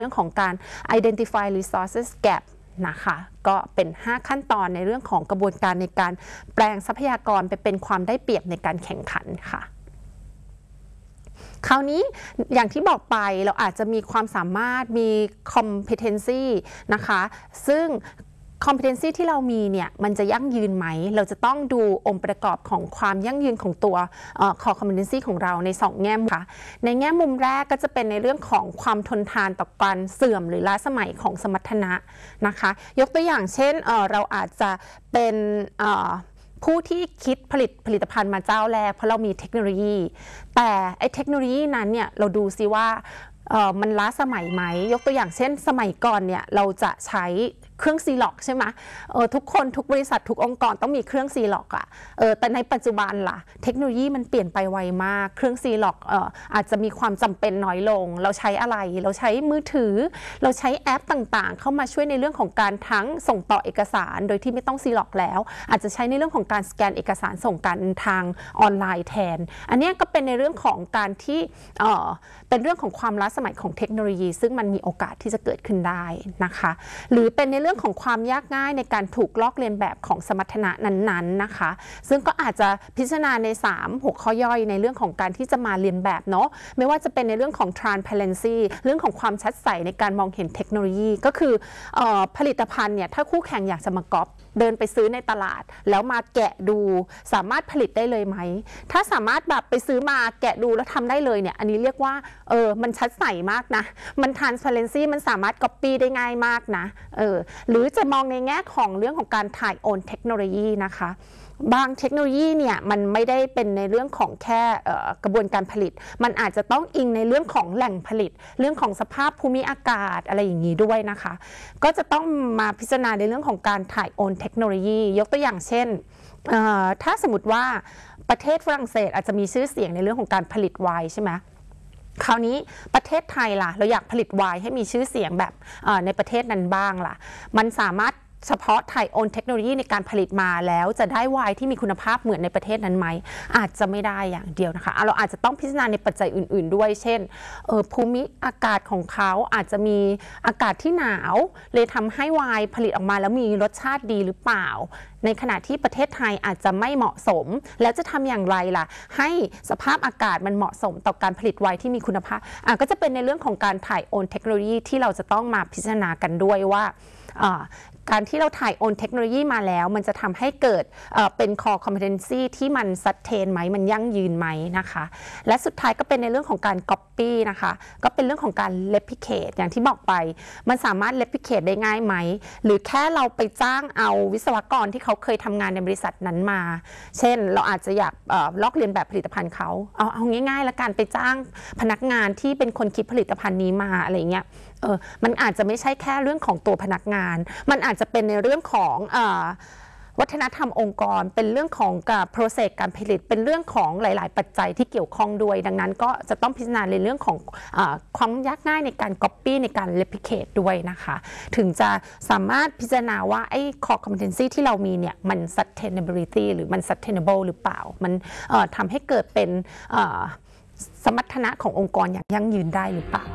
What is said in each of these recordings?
เรื่องของการ identify resources gap นะคะก็เป็น5ขั้นตอนในเรื่องของกระบวนการในการแปลงทรัพยากรไปเป็นความได้เปรียบในการแข่งขันค่ะคราวนี้อย่างที่บอกไปเราอาจจะมีความสามารถมี competency นะคะซึ่ง competency ที่เรามีเนี่ยมันจะยั่งยืนไหมเราจะต้องดูองค์ประกอบของความยั่งยืนของตัว core competency ของเราใน2แง่มุมค่ะในแง่มุมแรกก็จะเป็นในเรื่องของความทนทานต่อการเสื่อมหรือล้าสมัยของสมรรถนะนะคะยกตัวอย่างเช่นเราอาจจะเป็นผู้ที่คิดผลิตภัณฑ์มาเจ้าแรกเพราะเรามีเทคโนโลยีแต่ไอ้เทคโนโลยีนั้นเนี่ยเราดูซิว่ามันล้าสมัยไหมยกตัวอย่างเช่นสมัยก่อนเนี่ยเราจะใช้เครื่องซีล็อกใช่ไหมทุกคนทุกบริษัททุกองค์กรต้องมีเครื่องซีล็อกอ่ะแต่ในปัจจุบันล่ะเทคโนโลยีมันเปลี่ยนไปไวมากเครื่องซีล็อกอาจจะมีความจำเป็นน้อยลงเราใช้อะไรเราใช้มือถือเราใช้แอปต่างๆเข้ามาช่วยในเรื่องของการทั้งส่งต่อเอกสารโดยที่ไม่ต้องซีล็อกแล้วอาจจะใช้ในเรื่องของการสแกนเอกสารส่งกันทางออนไลน์แทนอันนี้ก็เป็นในเรื่องของการที่เป็นเรื่องของความล้าสมัยของเทคโนโลยีซึ่งมันมีโอกาสที่จะเกิดขึ้นได้นะคะหรือเป็นในเรื่องของความยากง่ายในการถูกลอกเลียนแบบของสมรรถนะนั้นๆนะคะซึ่งก็อาจจะพิจารณาใน3หัวข้อย่อยในเรื่องของการที่จะมาเลียนแบบเนาะไม่ว่าจะเป็นในเรื่องของ transparency เรื่องของความชัดใสในการมองเห็นเทคโนโลยีก็คือผลิตภัณฑ์เนี่ยถ้าคู่แข่งอยากจะมาก๊อปเดินไปซื้อในตลาดแล้วมาแกะดูสามารถผลิตได้เลยไหมถ้าสามารถแบบไปซื้อมาแกะดูแล้วทำได้เลยเนี่ยอันนี้เรียกว่ามันชัดใสมากนะมัน transparency มันสามารถ copy ได้ง่ายมากนะหรือจะมองในแง่ของเรื่องของการถ่ายโอนเทคโนโลยีนะคะบางเทคโนโลยีเนี่ยมันไม่ได้เป็นในเรื่องของแค่กระบวนการผลิตมันอาจจะต้องอิงในเรื่องของแหล่งผลิตเรื่องของสภาพภูมิอากาศอะไรอย่างนี้ด้วยนะคะก็จะต้องมาพิจารณาในเรื่องของการถ่ายโอนเทคโนโลยียกตัวอย่างเช่นถ้าสมมติว่าประเทศฝรั่งเศสอาจจะมีชื่อเสียงในเรื่องของการผลิตไวน์ใช่ไหมคราวนี้ประเทศไทยล่ะเราอยากผลิตไวน์ให้มีชื่อเสียงแบบในประเทศนั้นบ้างล่ะมันสามารถเฉพาะถ่ายโอนเทคโนโลยีในการผลิตมาแล้วจะได้ไวน์ที่มีคุณภาพเหมือนในประเทศนั้นไหมอาจจะไม่ได้อย่างเดียวนะคะเราอาจจะต้องพิจารณาในปัจจัยอื่นๆด้วยเช่นภูมิอากาศของเขาอาจจะมีอากาศที่หนาวเลยทำให้ไวน์ผลิตออกมาแล้วมีรสชาติดีหรือเปล่าในขณะที่ประเทศไทยอาจจะไม่เหมาะสมแล้วจะทำอย่างไรล่ะให้สภาพอากาศมันเหมาะสมต่อการผลิตไวน์ที่มีคุณภาพก็จะเป็นในเรื่องของการถ่ายโอนเทคโนโลยีที่เราจะต้องมาพิจารณากันด้วยว่าการที่เราถ่ายโอนเทคโนโลยีมาแล้วมันจะทำให้เกิดเป็น core competency ที่มัน sustain ไหมมันยั่งยืนไหมนะคะและสุดท้ายก็เป็นในเรื่องของการ copy นะคะก็เป็นเรื่องของการ replicate อย่างที่บอกไปมันสามารถ replicate ได้ง่ายไหมหรือแค่เราไปจ้างเอาวิศวกรที่เขาเคยทำงานในบริษัทนั้นมาเช่นเราอาจจะอยากลอกเลียนแบบผลิตภัณฑ์เขาเอาง่ายๆแล้วกันไปจ้างพนักงานที่เป็นคนคิดผลิตภัณฑ์นี้มาอะไรเงี้ยมันอาจจะไม่ใช่แค่เรื่องของตัวพนักงานมันอาจจะเป็นในเรื่องของวัฒนธรรมองค์กรเป็นเรื่องของprocess การผลิตเป็นเรื่องของหลายๆปัจจัยที่เกี่ยวข้องด้วยดังนั้นก็จะต้องพิจารณาในเรื่องของความยากง่ายในการ copy ในการ replicate ด้วยนะคะถึงจะสามารถพิจารณาว่าไอ้ core competency ที่เรามีเนี่ยมัน sustainability หรือมัน sustainable หรือเปล่ามันทำให้เกิดเป็นสมรรถนะขององค์กรอย่างยั่งยืนได้หรือเปล่า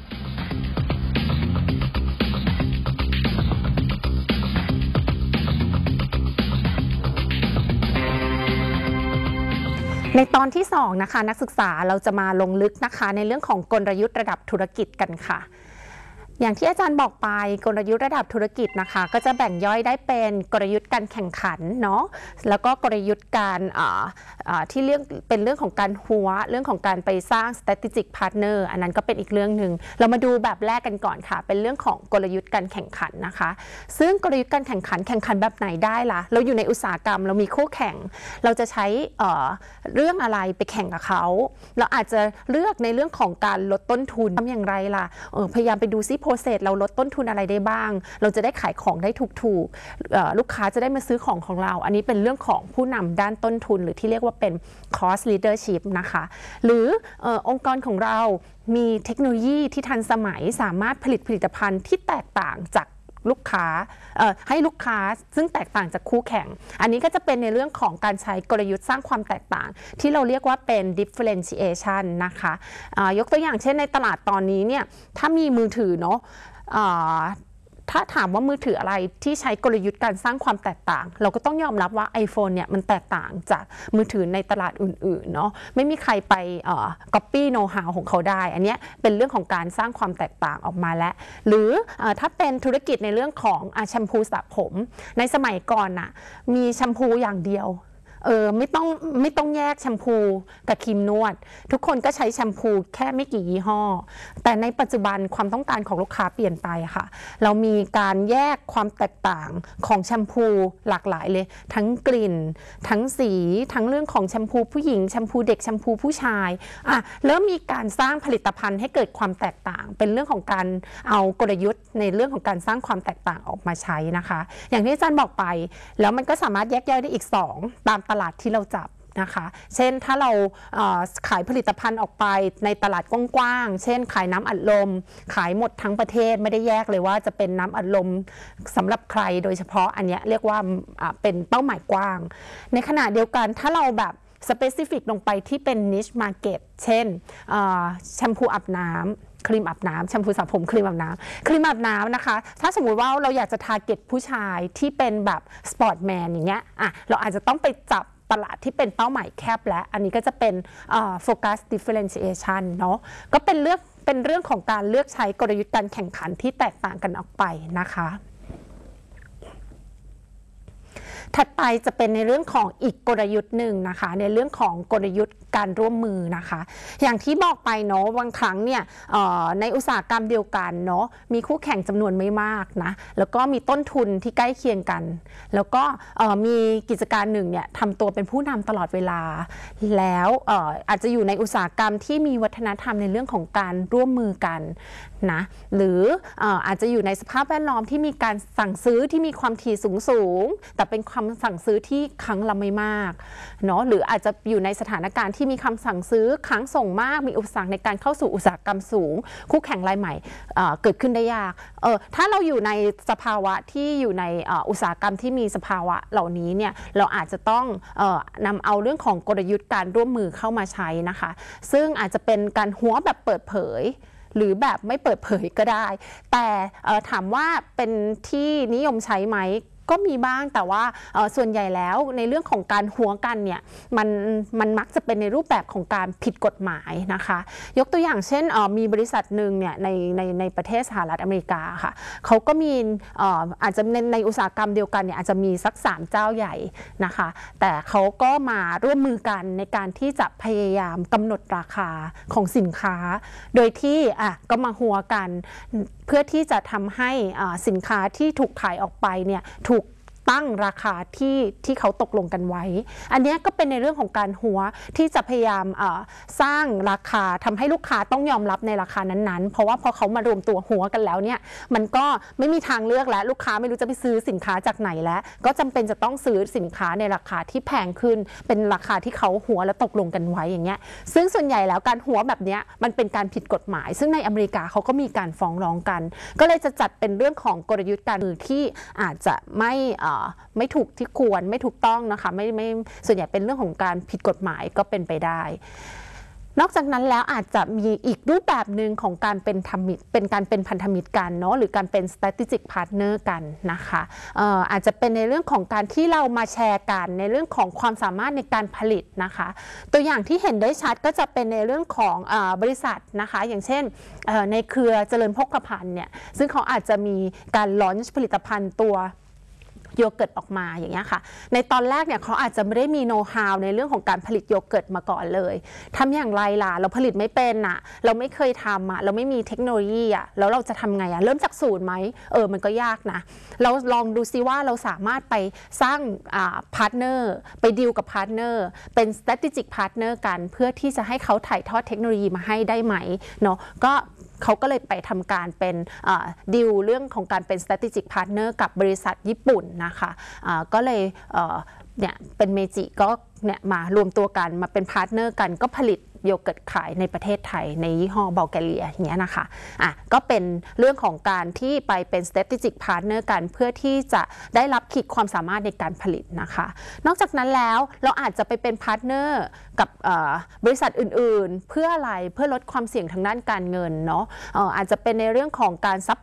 ในตอนที่2นะคะนักศึกษาเราจะมาลงลึกนะคะในเรื่องของกลยุทธ์ระดับธุรกิจกันค่ะอย่างที่อาจารย์บอกไปกลยุทธ์ระดับธุรกิจนะคะก็จะแบ่งย่อยได้เป็นกลยุทธ์การแข่งขันเนาะแล้วก็กลยุทธ์การที่เป็นเรื่องของการหัวเรื่องของการไปสร้าง strategic partner อันนั้นก็เป็นอีกเรื่องหนึ่งเรามาดูแบบแรกกันก่อนค่ะเป็นเรื่องของกลยุทธ์การแข่งขันนะคะซึ่งกลยุทธ์การแข่งขันแบบไหนได้ล่ะเราอยู่ในอุตสาหกรรมเรามีคู่แข่งเราจะใช้เรื่องอะไรไปแข่งกับเขาเราอาจจะเลือกในเรื่องของการลดต้นทุนทำอย่างไรล่ะพยายามไปดูซิโปรเซสเราลดต้นทุนอะไรได้บ้างเราจะได้ขายของได้ถูกลูกค้าจะได้มาซื้อของเราอันนี้เป็นเรื่องของผู้นำด้านต้นทุนหรือที่เรียกว่าเป็น cost leadership นะคะหรือองค์กรของเรามีเทคโนโลยีที่ทันสมัยสามารถผลิตภัณฑ์ที่แตกต่างจากลูกค้าซึ่งแตกต่างจากคู่แข่งอันนี้ก็จะเป็นในเรื่องของการใช้กลยุทธ์สร้างความแตกต่างที่เราเรียกว่าเป็น differentiation นะคะยกตัวอย่างเช่นในตลาดตอนนี้เนี่ยถ้ามีมือถือเนาะถ้าถามว่ามือถืออะไรที่ใช้กลยุทธ์การสร้างความแตกต่างเราก็ต้องยอมรับว่า iPhone เนี่ยมันแตกต่างจากมือถือในตลาดอื่นๆเนาะไม่มีใครไปcopy know how ของเขาได้อันนี้เป็นเรื่องของการสร้างความแตกต่างออกมาแล้วหรือถ้าเป็นธุรกิจในเรื่องของแชมพูสระผมในสมัยก่อนน่ะมีแชมพูอย่างเดียวไม่ต้องแยกแชมพูกับครีมนวดทุกคนก็ใช้แชมพูแค่ไม่กี่ยี่ห้อแต่ในปัจจุบันความต้องการของลูกค้าเปลี่ยนไปค่ะเรามีการแยกความแตกต่างของแชมพูหลากหลายเลยทั้งกลิ่นทั้งสีทั้งเรื่องของแชมพูผู้หญิงแชมพูเด็กแชมพูผู้ชายเริ่มมีการสร้างผลิตภัณฑ์ให้เกิดความแตกต่างเป็นเรื่องของการเอากลยุทธ์ในเรื่องของการสร้างความแตกต่างออกมาใช้นะคะอย่างที่อาจารย์บอกไปแล้วมันก็สามารถแยกย่อยได้อีก2ตามตลาดที่เราจับนะคะเช่นถ้าเราขายผลิตภัณฑ์ออกไปในตลาดกว้างๆเช่นขายน้ำอัดลมขายหมดทั้งประเทศไม่ได้แยกเลยว่าจะเป็นน้ำอัดลมสำหรับใครโดยเฉพาะอันนี้เรียกว่าเป็นเป้าหมายกว้างในขณะเดียวกันถ้าเราแบบspecific ลงไปที่เป็น niche market เช่นแชมพูอาบน้ำครีมอาบน้ำแชมพูสระผมครีมอาบน้ำนะคะถ้าสมมุติว่าเราอยากจะ target ผู้ชายที่เป็นแบบสปอร์ตแมนอย่างเงี้ยเราอาจจะต้องไปจับตลาดที่เป็นเป้าหมายแคบและอันนี้ก็จะเป็นfocus differentiation เนาะก็เป็นเรื่องของการเลือกใช้กลยุทธ์การแข่งขันที่แตกต่างกันออกไปนะคะถัดไปจะเป็นในเรื่องของอีกกลยุทธ์หนึ่งนะคะในเรื่องของกลยุทธ์การร่วมมือนะคะอย่างที่บอกไปเนาะบางครั้งเนี่ยในอุตสาหกรรมเดียวกันเนาะมีคู่แข่งจำนวนไม่มากนะแล้วก็มีต้นทุนที่ใกล้เคียงกันแล้วก็มีกิจการหนึ่งเนี่ยทำตัวเป็นผู้นำตลอดเวลาแล้วอาจจะอยู่ในอุตสาหกรรมที่มีวัฒนธรรมในเรื่องของการร่วมมือกันนะหรืออาจจะอยู่ในสภาพแวดล้อมที่มีการสั่งซื้อที่มีความถี่สูงแต่เป็นคำสั่งซื้อที่ครั้งละไม่มากเนาะหรืออาจจะอยู่ในสถานการณ์ที่มีคำสั่งซื้อครั้งส่งมากมีอุปสรรคในการเข้าสู่อุตสาหกรรมสูงคู่แข่งรายใหม่เกิดขึ้นได้ยากถ้าเราอยู่ในสภาวะที่อยู่ในอุตสาหกรรมที่มีสภาวะเหล่านี้เนี่ยเราอาจจะต้องนำเอาเรื่องของกลยุทธ์การร่วมมือเข้ามาใช้นะคะซึ่งอาจจะเป็นการหัวแบบเปิดเผยหรือแบบไม่เปิดเผยก็ได้แต่ถามว่าเป็นที่นิยมใช้ไหมก็มีบ้างแต่ว่าส่วนใหญ่แล้วในเรื่องของการหัวกันเนี่ยมันมักจะเป็นในรูปแบบของการผิดกฎหมายนะคะยกตัวอย่างเช่นมีบริษัทหนึ่งเนี่ยในประเทศสหรัฐอเมริกาค่ะเขาก็มีอาจจะในอุตสาหกรรมเดียวกันเนี่ยอาจจะมีสัก3เจ้าใหญ่นะคะแต่เขาก็มาร่วมมือกันในการที่จะพยายามกำหนดราคาของสินค้าโดยที่ก็มาหัวกันเพื่อที่จะทำให้สินค้าที่ถูกขายออกไปเนี่ยถูกตั้งราคาที่เขาตกลงกันไว้อันนี้ก็เป็นในเรื่องของการหัวที่จะพยายามสร้างราคาทำให้ลูกค้าต้องยอมรับในราคานั้นๆเพราะว่าพอเขามารวมตัวหัวกันแล้วเนี่ยมันก็ไม่มีทางเลือกแล้วลูกค้าไม่รู้จะไปซื้อสินค้าจากไหนแล้วก็จำเป็นจะต้องซื้อสินค้าในราคาที่แพงขึ้นเป็นราคาที่เขาหัวและตกลงกันไว้อย่างเงี้ยซึ่งส่วนใหญ่แล้วการหัวแบบนี้มันเป็นการผิดกฎหมายซึ่งในอเมริกาเขาก็มีการฟ้องร้องกันก็เลยจะจัดเป็นเรื่องของกลยุทธ์การมือที่อาจจะไม่ถูกที่ควรไม่ถูกต้องนะคะไม่ส่วนใหญ่เป็นเรื่องของการผิดกฎหมายก็เป็นไปได้นอกจากนั้นแล้วอาจจะมีอีกรูปแบบหนึ่งของการเป็นการเป็นพันธมิตรกันเนาะหรือการเป็น strategic partner กันนะคะอาจจะเป็นในเรื่องของการที่เรามาแชร์กันในเรื่องของความสามารถในการผลิตนะคะตัวอย่างที่เห็นได้ชัดก็จะเป็นในเรื่องของบริษัทนะคะอย่างเช่นในเครือเจริญโภคภัณฑ์เนี่ยซึ่งเขาอาจจะมีการลอนช์ผลิตภัณฑ์ตัวโยเกิร์ตออกมาอย่างเงี้ยค่ะในตอนแรกเนี่ยเขาอาจจะไม่ได้มีโน้ตฮาวในเรื่องของการผลิตโยเกิร์ตมาก่อนเลยทำอย่างไรล่ะเราผลิตไม่เป็นอ่ะเราไม่เคยทำอ่ะเราไม่มีเทคโนโลยีอ่ะแล้วเราจะทำไงอ่ะเริ่มจากศูนย์ไหมมันก็ยากนะเราลองดูซิว่าเราสามารถไปสร้างพาร์ทเนอร์ไปดีลกับพาร์ทเนอร์เป็น strategic partner กันเพื่อที่จะให้เขาถ่ายทอดเทคโนโลยีมาให้ได้ไหมเนาะก็เขาก็เลยไปทำการเป็นดีลเรื่องของการเป็น strategic partner กับบริษัทญี่ปุ่นนะคะก็เลยเนี่ยเป็นเมจิก็เนี่ยมารวมตัวกันมาเป็นพาร์ทเนอร์กันก็ผลิตโยเกิร์ตขายในประเทศไทยในยี่ห้อบัลแกเรียอย่างเงี้ยนะคะก็เป็นเรื่องของการที่ไปเป็น strategic partner กันเพื่อที่จะได้รับขีดความสามารถในการผลิตนะคะนอกจากนั้นแล้วเราอาจจะไปเป็นพาร์ทเนอร์กับบริษัทอื่นๆเพื่ออะไรเพื่อลดความเสี่ยงทางด้านการเงินเนาะอาจจะเป็นในเรื่องของการซัพ